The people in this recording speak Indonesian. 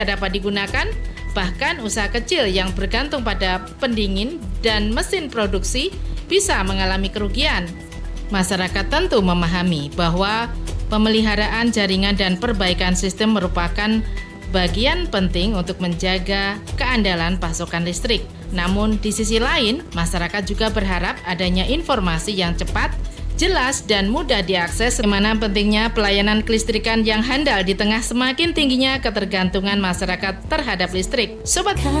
dapat digunakan, bahkan usaha kecil yang bergantung pada pendingin dan mesin produksi bisa mengalami kerugian. Masyarakat tentu memahami bahwa pemeliharaan jaringan dan perbaikan sistem merupakan bagian penting untuk menjaga keandalan pasokan listrik. Namun di sisi lain, masyarakat juga berharap adanya informasi yang cepat, jelas dan mudah diakses, bagaimana pentingnya pelayanan kelistrikan yang handal di tengah semakin tingginya ketergantungan masyarakat terhadap listrik. Sobat